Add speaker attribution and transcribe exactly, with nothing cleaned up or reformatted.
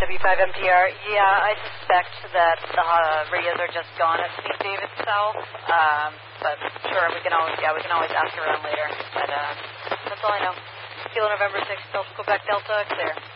Speaker 1: W five M T R. Yeah, I suspect that the uh, radios are just gone at Saint David South. Um, but sure, we can always, yeah, we can always ask around later. But uh, that's all I know. Kilo November six, Delta Quebec Delta, clear.